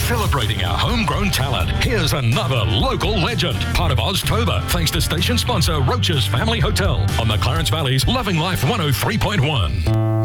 Celebrating our homegrown talent, here's another local legend. Part of Oztober, thanks to station sponsor Roach's Family Hotel on the Clarence Valley's Loving Life 103.1.